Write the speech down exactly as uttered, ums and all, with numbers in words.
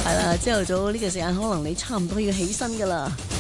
係啦，朝頭早呢個時間可能你差唔多要起身噶啦。